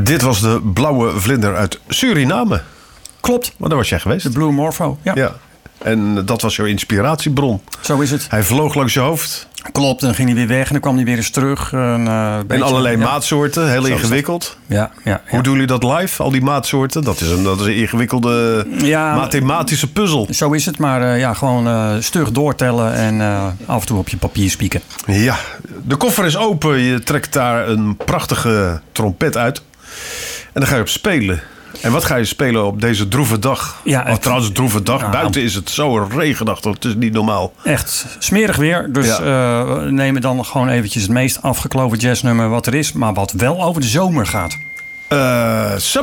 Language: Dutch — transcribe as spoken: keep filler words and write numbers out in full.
Dit was de blauwe vlinder uit Suriname. Klopt. Maar daar was jij geweest. De Blue Morpho, ja. ja. En dat was jouw inspiratiebron. Zo is het. Hij vloog langs je hoofd. Klopt, en dan ging hij weer weg en dan kwam hij weer eens terug. En, uh, en allerlei ja. maatsoorten, heel Zo ingewikkeld. Ja, ja, ja. Hoe doen jullie dat live, al die maatsoorten? Dat is een, dat is een ingewikkelde ja, mathematische puzzel. Zo is het, maar uh, ja, gewoon uh, stug doortellen en uh, af en toe op je papier spieken. Ja, de koffer is open. Je trekt daar een prachtige trompet uit. En dan ga je op spelen. En wat ga je spelen op deze droeve dag? Ja, oh, trouwens, droeve dag. Ja, buiten is het zo regenachtig. Het is niet normaal. Echt smerig weer. Dus ja. uh, we nemen dan gewoon eventjes het meest afgekloven jazznummer wat er is. Maar wat wel over de zomer gaat. Uh,